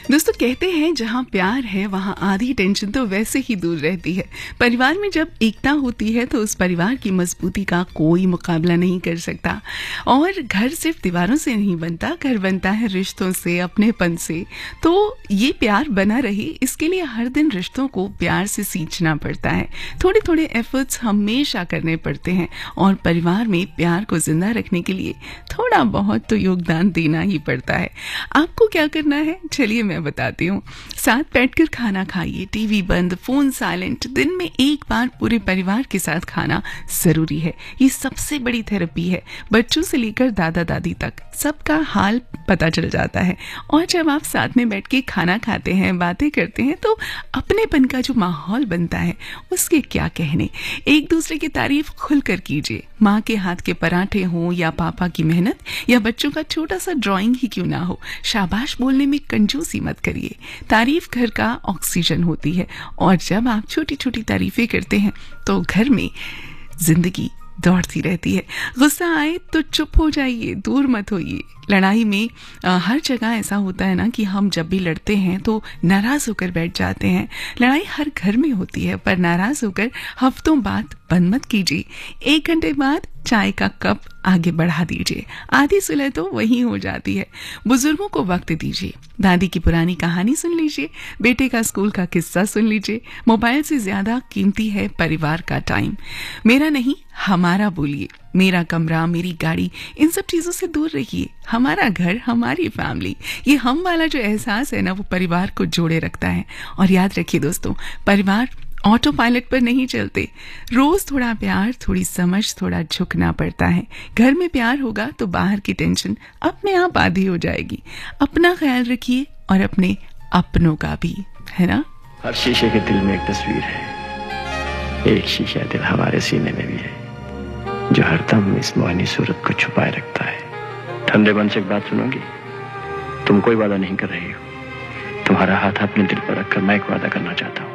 दोस्तों कहते हैं जहाँ प्यार है वहाँ आधी टेंशन तो वैसे ही दूर रहती है। परिवार में जब एकता होती है तो उस परिवार की मजबूती का कोई मुकाबला नहीं कर सकता। और घर सिर्फ दीवारों से नहीं बनता, घर बनता है रिश्तों से, अपनेपन से। तो ये प्यार बना रहे इसके लिए हर दिन रिश्तों को प्यार से सींचना पड़ता है। थोड़े थोड़े एफर्ट्स हमेशा करने पड़ते हैं और परिवार में प्यार को जिंदा रखने के लिए थोड़ा बहुत तो योगदान देना ही पड़ता है। आपको क्या करना है चलिए मैं बताती हूँ। साथ बैठकर खाना खाइए, टीवी बंद, फोन साइलेंट। दिन में एक बार पूरे परिवार के साथ खाना जरूरी है। ये सबसे बड़ी थेरेपी है। बच्चों से लेकर दादा दादी तक सबका हाल पता चल जाता है। और जब आप साथ में बैठ के खाना खाते हैं, बातें करते हैं तो अपनेपन का जो माहौल बनता है उसके क्या कहने। एक दूसरे की तारीफ खुलकर कीजिए। माँ के हाथ के पराठे हों या पापा की मेहनत या बच्चों का छोटा सा ड्राइंग ही क्यों ना हो, शाबाश बोलने में कंजूसी मत करिए। तारीफ घर का ऑक्सीजन होती है और जब आप छोटी छोटी तारीफें करते हैं तो घर में जिंदगी दौड़ती रहती है। गुस्सा आए तो चुप हो जाइए, दूर मत होइए। लड़ाई में हर जगह ऐसा होता है ना कि हम जब भी लड़ते हैं तो नाराज होकर बैठ जाते हैं। लड़ाई हर घर में होती है, पर नाराज होकर हफ्तों बाद बंद मत कीजिए। 1 घंटे बाद चाय का कप आगे बढ़ा दीजिए। आधी सुलह तो वही हो जाती है। बुजुर्गों को वक्त दीजिए। दादी की पुरानी कहानी सुन लीजिए, बेटे का स्कूल का किस्सा सुन लीजिए। मोबाइल से ज्यादा कीमती है परिवार का टाइम। मेरा नहीं हमारा बोलिए। मेरा कमरा, मेरी गाड़ी, इन सब चीजों से दूर रहिए। हमारा घर, हमारी फैमिली, ये हम वाला जो एहसास है ना वो परिवार को जोड़े रखता है। और याद रखिए दोस्तों, परिवार ऑटो पायलट पर नहीं चलते। रोज थोड़ा प्यार, थोड़ी समझ, थोड़ा झुकना पड़ता है। घर में प्यार होगा तो बाहर की टेंशन अपने आप आधी हो जाएगी। अपना ख्याल रखिए और अपने अपनों का भी, है ना। हर शीशे के दिल में एक तस्वीर है। एक शीशा दिल हमारे सीने में भी है जो हरदम इस मोहनी सूरत को छुपाए रखता है। ठंडे मन से एक बात सुनोगी? तुम कोई वादा नहीं कर रही हो। तुम्हारा हाथ अपने दिल पर रखकर मैं एक वादा करना चाहता हूँ।